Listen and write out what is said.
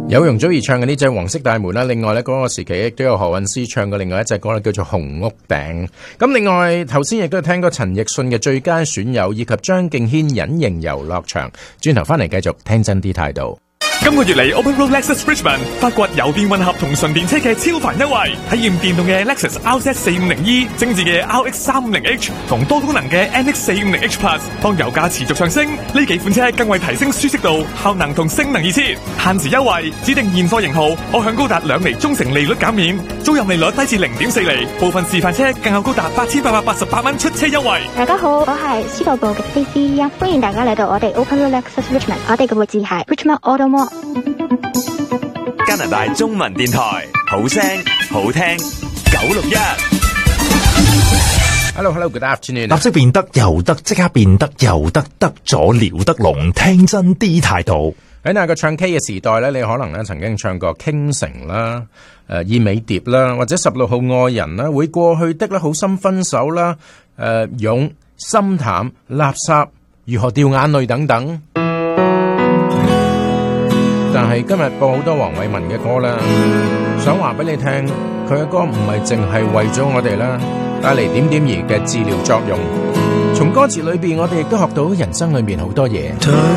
有容祖兒唱嘅呢隻黃色大門啦，另外咧嗰個時期亦都有何韻詩唱嘅另外一隻歌咧，叫做紅屋頂。咁另外頭先亦都聽過陳奕迅嘅最佳損友，以及張敬軒隱形遊樂場。轉頭翻嚟繼續聽真啲態度。 今個月嚟 Open Road Lexus Richmond 發掘油電混合同純電車嘅超凡優惠，體驗電動嘅 Lexus RZ450E、精緻嘅 RX350H 同多功能嘅 NX450H Plus。當油價持續上升，呢幾款車更為提升舒適度、效能同性能而設。限時優惠，指定現貨型號可享高達2厘中成利率減免，租賃利率低至 0.4 厘，部分示範車更有高達8888蚊出車優惠。 大家好，我係司徒部嘅 CC 啊，歡迎大家嚟到我哋 Open Road Lexus Richmond， 我哋嘅位置係 Richmond Auto Mall。 加拿大中文電台，好聲好聽961。 Hello，good afternoon。 立即變得又得，即刻變得又得，得咗了得龍，聽真啲態度。 喺那個唱 K 嘅時代咧，你可能咧曾經唱過傾城啦、燕尾蝶啦，或者16號愛人啦，會過去的啦，好心分手啦、勇心淡、垃圾如何掉眼淚等等。但係今日播好多黃偉文嘅歌啦，想話俾你聽，佢嘅歌唔係淨係為咗我哋啦，帶嚟點點兒嘅治療作用。從歌詞裏邊，我哋亦都學到人生裏面好多嘢。